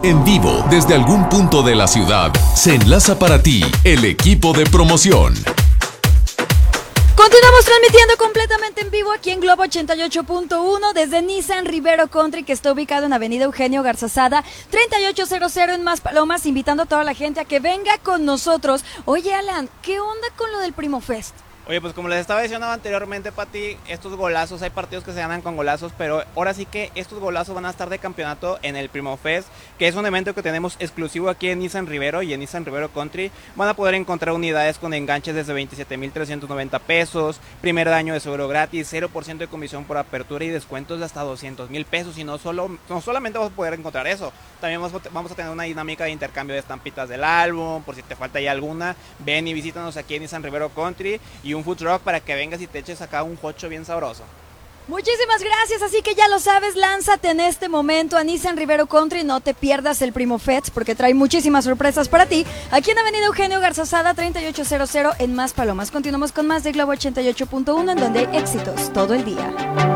En vivo, desde algún punto de la ciudad, se enlaza para ti el equipo de promoción. Continuamos transmitiendo completamente en vivo aquí en Globo 88.1 desde Nissan Rivero Country, que está ubicado en Avenida Eugenio Garzazada 3800 en Maspalomas, invitando a toda la gente a que venga con nosotros. Oye, Alan, ¿qué onda con lo del Primo Fest? Oye, pues como les estaba diciendo anteriormente, Pati, estos golazos, hay partidos que se ganan con golazos, pero ahora sí que estos golazos van a estar de campeonato en el Primo Fest, que es un evento que tenemos exclusivo aquí en Nissan Rivero y en Nissan Rivero Country. Van a poder encontrar unidades con enganches desde 27,390 pesos, primer año de seguro gratis, 0% de comisión por apertura y descuentos de hasta 200,000 pesos. Y no solamente vamos a poder encontrar eso, también vamos a tener una dinámica de intercambio de estampitas del álbum, por si te falta ya alguna. Ven y visítanos aquí en Nissan Rivero Country y un food truck para que vengas y te eches acá un jocho bien sabroso. Muchísimas gracias, así que ya lo sabes, lánzate en este momento a Nissan Rivero Country, no te pierdas el Primo Fest porque trae muchísimas sorpresas para ti, aquí en Avenida Eugenio Garzazada 3800 en Maspalomas. Continuamos con más de Globo 88.1 en donde hay éxitos todo el día.